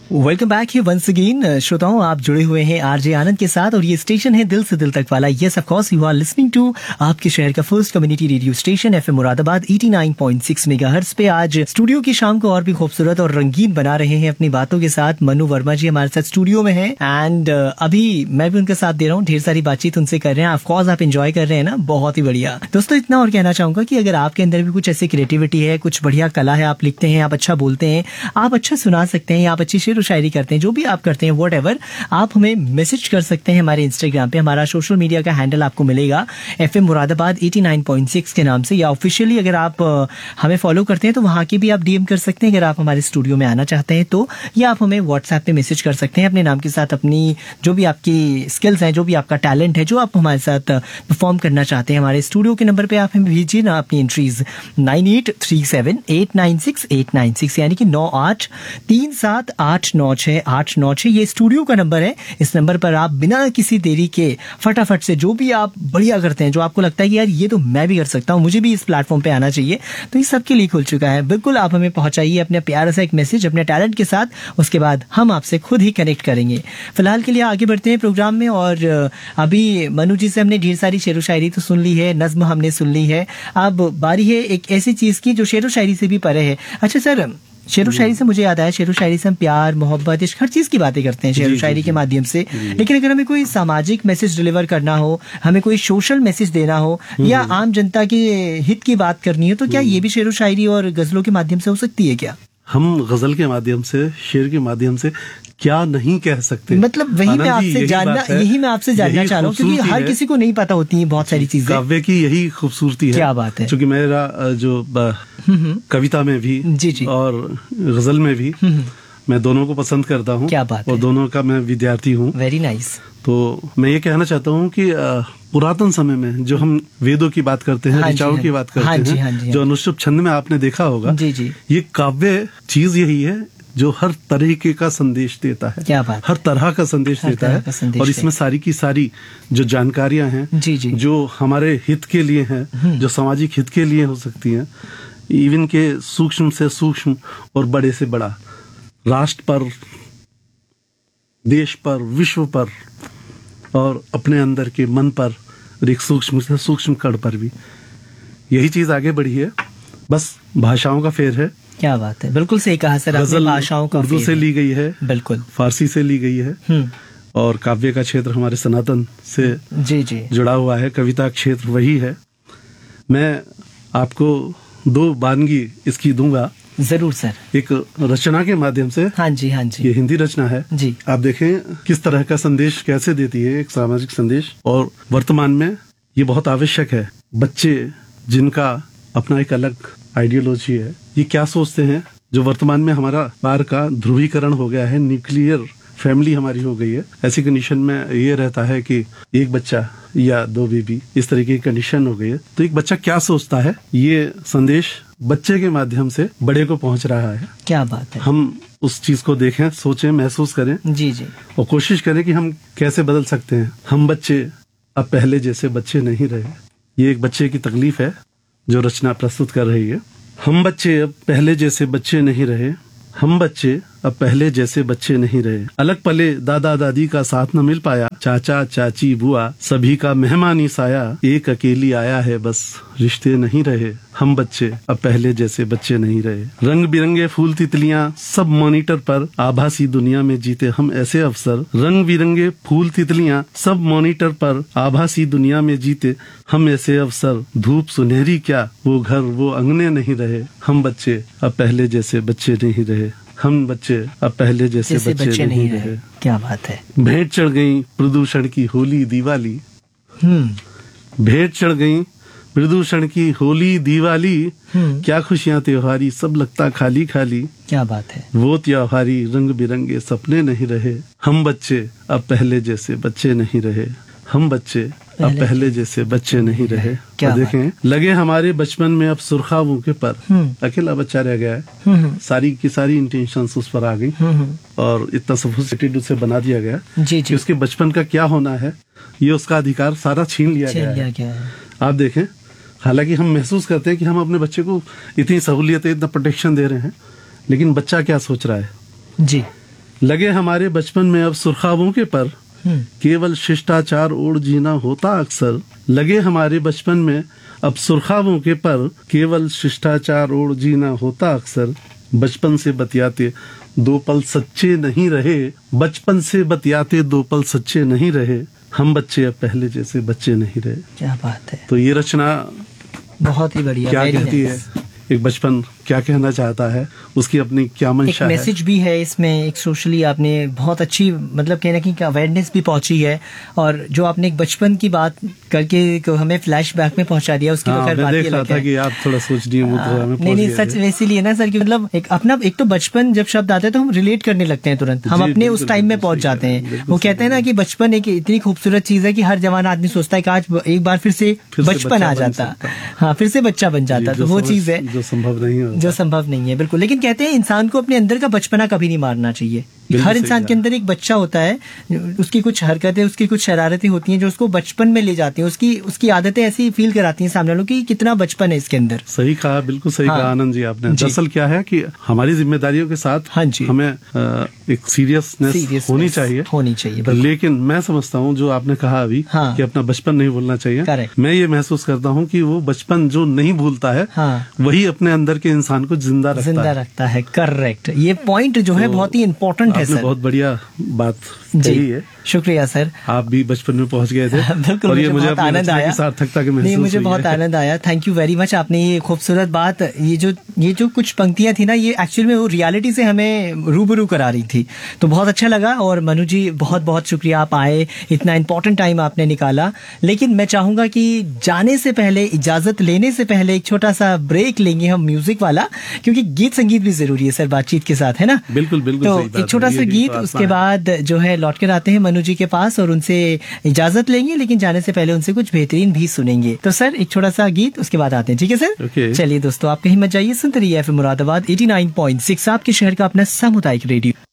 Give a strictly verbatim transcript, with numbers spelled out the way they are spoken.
Welcome back है once again. श्रोताओं, आप जुड़े हुए हैं आरजे आनंद के साथ और ये स्टेशन है दिल से दिल तक वाला। Yes of course you are listening to आपके शहर का first community radio station FM Moradabad नवासी पॉइंट छह मेगाहर्ट्ज पे। आज स्टूडियो की शाम को और भी खूबसूरत और रंगीन बना रहे हैं अपनी बातों के साथ। मनु वर्मा जी हमारे साथ स्टूडियो में हैं एंड uh, अभी मैं भी उनके साथ दे रहा हूँ, ढेर सारी बातचीत उनसे कर रहे हैं। ऑफ कोर्स आप एंजॉय कर रहे हैं ना, बहुत ही बढ़िया। दोस्तों, इतना और कहना चाहूंगा कि अगर आपके अंदर भी कुछ ऐसी क्रिएटिविटी है, कुछ बढ़िया कला है, आप लिखते हैं, आप अच्छा बोलते हैं, आप अच्छा सुना सकते हैं, आप अच्छी शेर व शायरी करते हैं, जो भी आप करते हैं वॉट एवर, आप हमें मैसेज कर सकते हैं हमारे इंस्टाग्राम पे। हमारा सोशल मीडिया का हैंडल आपको मिलेगा एफएम मुरादाबाद नवासी पॉइंट छह के नाम से, या ऑफिशियली अगर आप हमें फॉलो करते हैं तो वहां के भी आप डीएम कर सकते हैं अगर आप हमारे स्टूडियो में आना चाहते हैं तो, या आप हमें व्हाट्सएप पे मैसेज कर सकते हैं अपने नाम के साथ, अपनी जो भी आपकी स्किल्स हैं, जो भी आपका टैलेंट है, जो आप हमारे साथ परफॉर्म करना चाहते हैं। हमारे स्टूडियो के नंबर पे आप हमें भेजिए ना अपनी entries nine eight three seven eight nine six eight nine six, यानी कि नौ आठ तीन सात आठ नौ छह आठ नौ छह, ये स्टूडियो का नंबर है। इस नंबर पर आप बिना किसी देरी के फटाफट से जो भी आप बढ़िया करते हैं, जो आपको लगता है कि यार ये तो मैं भी कर सकता हूँ, मुझे भी इस प्लेटफॉर्म पे आना चाहिए, तो ये सबके लिए खुल चुका है। बिल्कुल आप हमें पहुंचाइए अपने प्यारा सा एक मैसेज अपने टैलेंट के साथ, उसके बाद हम आपसे खुद ही कनेक्ट करेंगे। फिलहाल के लिए आगे बढ़ते हैं प्रोग्राम में, और अभी मनु जी से हमने ढेर सारी शेर व शायरी तो सुन ली है, नज्म हमने सुन ली है। अब बारी है एक ऐसी चीज की जो शेर व शायरी से भी परे है। अच्छा सर, शेर व शायरी से मुझे याद आया, शेर व शायरी से हम प्यार, मोहब्बत, इश्क, हर चीज की बातें करते हैं शेर व शायरी के माध्यम से, लेकिन अगर हमें कोई सामाजिक मैसेज डिलीवर करना हो, हमें कोई सोशल मैसेज देना हो, या आम जनता के हित की बात करनी हो, तो क्या ये भी शेर व शायरी और गजलों के माध्यम से हो सकती है क्या? हम गजल के माध्यम से, शेर के माध्यम से क्या नहीं कह सकते। मतलब वही मैं आपसे जानना यही मैं आपसे जानना चाह रहा हूँ, क्योंकि हर किसी को नहीं पता होती है बहुत सारी चीजें। काव्य की यही खूबसूरती है। क्या बात है। क्योंकि मेरा जो कविता में भी जी जी और गजल में भी मैं दोनों को पसंद करता हूँ। क्या बात और है। दोनों का मैं विद्यार्थी हूँ। Very nice. तो मैं ये कहना चाहता हूँ कि पुरातन समय में जो हम वेदों की बात करते हैं, ऋचाओं की बात करते हैं, जो अनुष्टुप छंद में आपने देखा होगा, जी जी, ये काव्य चीज यही है जो हर तरीके का संदेश देता है। क्या बात। हर तरह का संदेश देता है, और इसमें सारी की सारी जो जानकारियां हैं, जी जी, जो हमारे हित के लिए हैं, जो सामाजिक हित के लिए हो सकती हैं, इवन के सूक्ष्म से सूक्ष्म और बड़े से बड़ा, राष्ट्र पर, देश पर, विश्व पर, और अपने अंदर के मन पर, एक सूक्ष्म से सूक्ष्म कण पर भी यही चीज आगे बढ़ी है। बस भाषाओं का फेर है। क्या बात है, बिल्कुल सही कहा सर आपने, भाषाओं का उर्दू से ली गई है, बिल्कुल फारसी से ली गई है, और काव्य का क्षेत्र हमारे सनातन से जी जी जुड़ा हुआ है, कविता क्षेत्र वही है। मैं आपको दो वानगी इसकी दूंगा जरूर सर, एक रचना के माध्यम से। हाँ जी हाँ जी, ये हिंदी रचना है जी। आप देखें किस तरह का संदेश कैसे देती है, एक सामाजिक संदेश, और वर्तमान में ये बहुत आवश्यक है। बच्चे जिनका अपना एक अलग आइडियोलॉजी है, ये क्या सोचते हैं, जो वर्तमान में हमारा बार का ध्रुवीकरण हो गया है, न्यूक्लियर फैमिली हमारी हो गई है, ऐसी कंडीशन में ये रहता है कि एक बच्चा या दो बेबी, इस तरीके की कंडीशन हो गई है। तो एक बच्चा क्या सोचता है, ये संदेश बच्चे के माध्यम से बड़े को पहुंच रहा है। क्या बात है। हम उस चीज को देखें, सोचें, महसूस करें, जी जी, और कोशिश करें कि हम कैसे बदल सकते हैं। हम बच्चे अब पहले जैसे बच्चे नहीं रहे, ये एक बच्चे की तकलीफ है जो रचना प्रस्तुत कर रही है। हम बच्चे अब पहले जैसे बच्चे नहीं रहे, हम बच्चे अब पहले जैसे बच्चे नहीं रहे, अलग पले दादा दादी का साथ न मिल पाया, चाचा चाची बुआ सभी का मेहमानी साया, एक अकेली आया है बस रिश्ते नहीं रहे। हम बच्चे अब पहले जैसे बच्चे नहीं रहे, रंग बिरंगे फूल तितलियां सब मॉनिटर पर, आभासी दुनिया में जीते हम ऐसे अवसर, रंग बिरंगे फूल तितलियां सब मॉनिटर पर, आभासी दुनिया में जीते हम ऐसे अवसर, धूप सुनहरी क्या वो घर वो अंगने नहीं रहे। हम बच्चे अब पहले जैसे बच्चे नहीं रहे, हम बच्चे अब पहले जैसे, जैसे बच्चे, बच्चे नहीं, नहीं रहे। क्या बात है। भेंट चढ़ गई प्रदूषण की होली दिवाली, हम्म भेंट चढ़ गई प्रदूषण की होली दिवाली, क्या खुशियां त्योहारी सब लगता खाली खाली। क्या बात है। वो त्योहारी रंग बिरंगे सपने नहीं रहे, हम बच्चे अब पहले जैसे बच्चे नहीं रहे, हम बच्चे अब पहले जैसे बच्चे नहीं रहे। क्या देखें, लगे हमारे बचपन में अब सुरखावों के पर, अकेला बच्चा रह गया है, सारी की सारी इंटेंशंस उस पर आ गई, और इतना सोफिस्टिकेटेड उसे बना दिया गया जी, कि उसके बचपन का क्या होना है ये उसका अधिकार सारा छीन लिया गया है। है आप देखें, हालांकि हम महसूस करते हैं कि हम अपने बच्चे को इतनी सहूलियतें, इतना प्रोटेक्शन दे रहे हैं, लेकिन बच्चा क्या सोच रहा है जी, लगे हमारे बचपन में अब सुर्खाबों के पर, केवल शिष्टाचार ओढ़ जीना होता अक्सर। लगे हमारे बचपन में अब सुर्खाबों के पर, केवल शिष्टाचार ओढ़ जीना होता अक्सर। बचपन से बतियाते दो पल सच्चे नहीं रहे, बचपन से बतियाते दो पल सच्चे नहीं रहे। हम बच्चे अब पहले जैसे बच्चे नहीं रहे। क्या बात है। तो ये रचना बहुत ही बढ़िया क्या कहती है, एक बचपन क्या कहना चाहता है, उसकी अपनी क्या मंशा है। एक मैसेज भी है इसमें, एक सोशली आपने बहुत अच्छी मतलब कहना कि अवेयरनेस भी पहुंची है, और जो आपने एक बचपन की बात करके हमें फ्लैशबैक में पहुंचा दिया, उसकी हाँ, तो खैर बात ही अलग है कि आप थोड़ा सोच दिए। नहीं नहीं सच वैसे लिए ना सर, कि मतलब एक अपना एक तो बचपन जब शब्द आता है तो हम रिलेट करने लगते हैं तुरंत, हम अपने उस टाइम में पहुंच जाते हैं। वो कहते हैं ना कि बचपन एक इतनी खूबसूरत चीज है कि हर जवान आदमी सोचता है कि आज एक बार फिर से बचपन आ जाता, हाँ फिर से बच्चा बन जाता। तो वो चीज है जो संभव नहीं है, जो संभव नहीं है बिल्कुल। लेकिन कहते हैं इंसान को अपने अंदर का बचपना कभी नहीं मारना चाहिए। हर इंसान के अंदर एक बच्चा होता है, उसकी कुछ हरकतें, उसकी कुछ शरारतें होती हैं जो उसको बचपन में ले जाती हैं, उसकी उसकी आदतें ऐसी फील कराती हैं सामने वालों की कितना बचपन है इसके अंदर। सही कहा, बिल्कुल सही हाँ, कहा आनंद जी आपने। दरअसल क्या है कि हमारी जिम्मेदारियों के साथ हाँ जी, हमें एक सीरियसनेस सीरियस होनी चाहिए होनी चाहिए लेकिन मैं समझता हूँ जो आपने कहा अभी हाँ, कि अपना बचपन नहीं भूलना चाहिए। करेक्ट। मैं ये महसूस करता हूँ कि वो बचपन जो नहीं भूलता है हाँ, वही अपने अंदर के इंसान को जिंदा रखता जिंदा है। रखता है। करेक्ट। ये पॉइंट जो तो है बहुत ही इम्पोर्टेंट है सर। बहुत बढ़िया बात कही है। शुक्रिया सर। आप भी बचपन में पहुंच गए थे। बिल्कुल, मुझे बहुत आनंद आया। सार्थकता के महसूस नहीं मुझे बहुत आनंद आया। Thank you very much. आपने ये खूबसूरत बात, ये जो ये जो कुछ पंक्तियां थी ना, ये एक्चुअल में वो रियलिटी से हमें रूबरू करा रही थी, तो बहुत अच्छा लगा। और मनु जी बहुत बहुत शुक्रिया, आप आए, इतना इम्पोर्टेंट टाइम आपने निकाला। लेकिन मैं चाहूंगा कि जाने से पहले, इजाजत लेने से पहले एक छोटा सा ब्रेक लेंगे हम म्यूजिक वाला, क्योंकि गीत संगीत भी जरूरी है सर बातचीत के साथ, है ना। बिल्कुल बिल्कुल। तो एक छोटा सा गीत, उसके बाद जो है लौट कर आते हैं मनु जी के पास और उनसे इजाजत लेंगे, लेकिन जाने से पहले उनसे कुछ बेहतरीन भी सुनेंगे। तो सर एक छोटा सा गीत, उसके बाद आते हैं, ठीक है सर। okay. चलिए दोस्तों, आप कहीं मत जाइए, सुनते रहिए FM Moradabad eighty nine point six, आपके शहर का अपना सामुदायिक रेडियो।